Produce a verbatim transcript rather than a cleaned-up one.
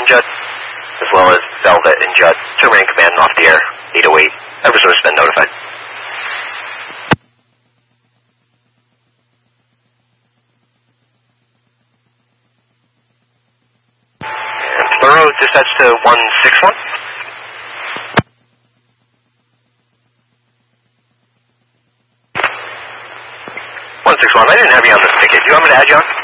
Judd, as well as Velvet and Judd, terminating command off the air, eight oh eight. Eversource has been notified. And Thorough dispatch to one six one. one six one, I didn't have you on this ticket. Do you want me to add you on?